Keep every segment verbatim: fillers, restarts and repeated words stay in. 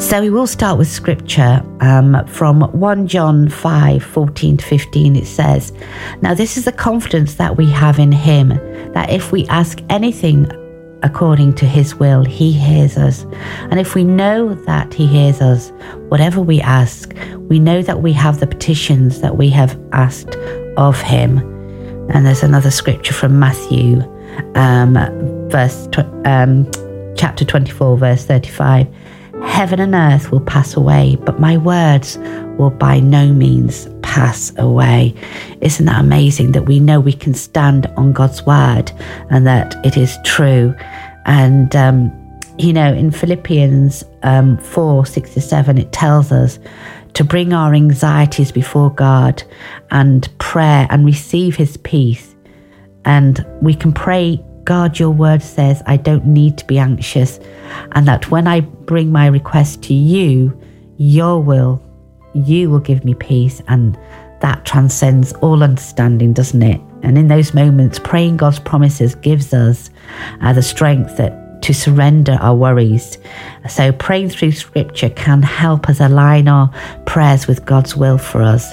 So we will start with scripture um, from First John five, fourteen to fifteen. It says, "Now this is the confidence that we have in him, that if we ask anything according to his will, he hears us. And if we know that he hears us, whatever we ask, we know that we have the petitions that we have asked of him." And there's another scripture from Matthew, um, verse tw- um, chapter twenty-four, verse thirty-five. "Heaven and earth will pass away, but my words will by no means pass away." Isn't that amazing that we know we can stand on God's word and that it is true? And, um, you know, in Philippians um, four, six to seven, it tells us to bring our anxieties before God and prayer and receive his peace. And we can pray, "God, your word says I don't need to be anxious, and that when I bring my request to you, your will, you will give me peace." And that transcends all understanding, doesn't it? And in those moments, praying God's promises gives us uh, the strength that to surrender our worries. So praying through scripture can help us align our prayers with God's will for us.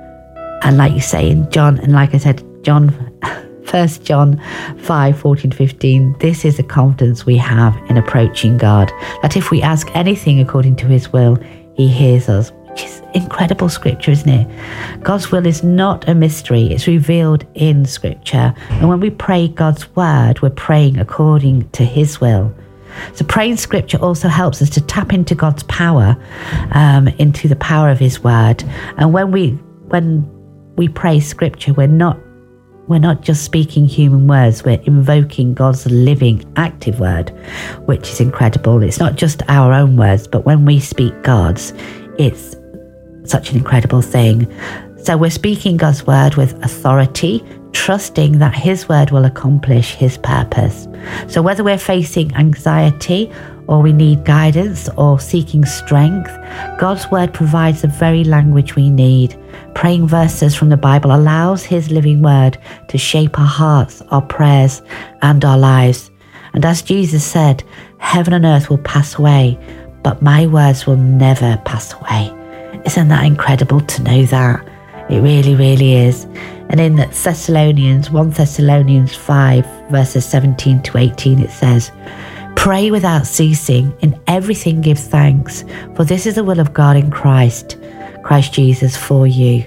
And like you say in John, and like I said, John, First John five, fourteen, fifteen, this is the confidence we have in approaching God, that if we ask anything according to his will, he hears us, which is incredible scripture, isn't it? God's will is not a mystery, it's revealed in scripture. And when we pray God's word, we're praying according to his will. So praying scripture also helps us to tap into God's power, um, into the power of his word. And when we when we pray scripture, we're not We're not just speaking human words, we're invoking God's living, active word, which is incredible. It's not just our own words, but when we speak God's, it's such an incredible thing. So we're speaking God's word with authority, trusting that his word will accomplish his purpose. So whether we're facing anxiety or we need guidance or seeking strength, God's word provides the very language we need. Praying verses from the Bible allows his living word to shape our hearts, our prayers, and our lives. And as Jesus said, "Heaven and earth will pass away, but my words will never pass away." Isn't that incredible to know that? It really, really is. And in Thessalonians, First Thessalonians five, verses seventeen to eighteen, it says, "Pray without ceasing, in everything give thanks, for this is the will of God in Christ, Christ Jesus for you."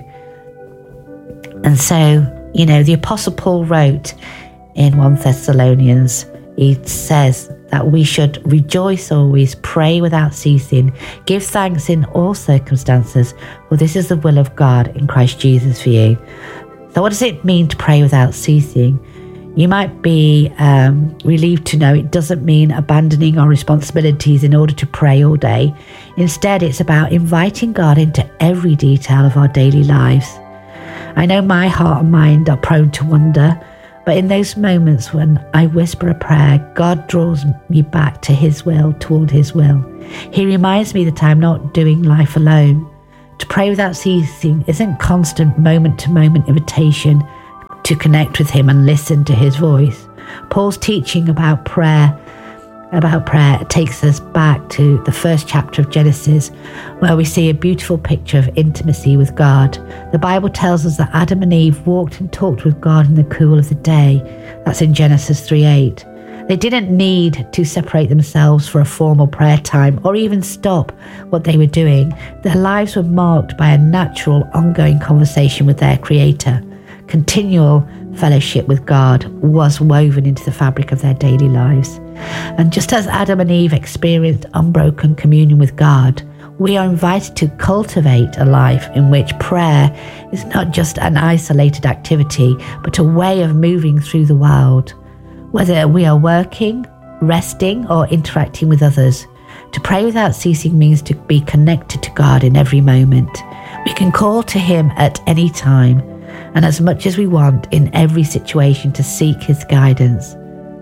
And so, you know, the Apostle Paul wrote in First Thessalonians, he says that we should rejoice always, pray without ceasing, give thanks in all circumstances, for this is the will of God in Christ Jesus for you. So what does it mean to pray without ceasing? You might be um, relieved to know it doesn't mean abandoning our responsibilities in order to pray all day. Instead, it's about inviting God into every detail of our daily lives. I know my heart and mind are prone to wander, but in those moments when I whisper a prayer, God draws me back to his will, toward his will. He reminds me that I'm not doing life alone. To pray without ceasing isn't constant moment-to-moment invitation to connect with him and listen to his voice. Paul's teaching about prayer about prayer takes us back to the first chapter of Genesis, where we see a beautiful picture of intimacy with God. The Bible tells us that Adam and Eve walked and talked with God in the cool of the day. That's in Genesis three eight. They didn't need to separate themselves for a formal prayer time or even stop what they were doing. Their lives were marked by a natural, ongoing conversation with their Creator. Continual fellowship with God was woven into the fabric of their daily lives. And just as Adam and Eve experienced unbroken communion with God, we are invited to cultivate a life in which prayer is not just an isolated activity, but a way of moving through the world. Whether we are working, resting, or interacting with others, to pray without ceasing means to be connected to God in every moment. We can call to him at any time and as much as we want in every situation to seek his guidance.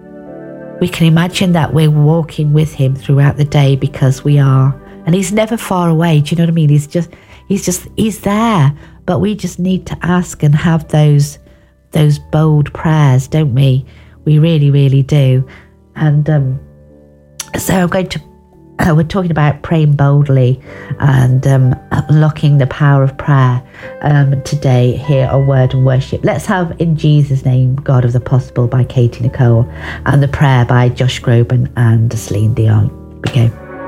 We can imagine that we're walking with him throughout the day because we are, and he's never far away. Do you know what I mean? He's just, he's just, he's there, but we just need to ask and have those, those bold prayers, don't we? We really, really do. And um, so I'm going to we're talking about praying boldly and um, unlocking the power of prayer um, today here on Word and Worship. Let's have In Jesus' Name, God of the Possible by Katie Nicole, and The Prayer by Josh Groban and Celine Dion. We go.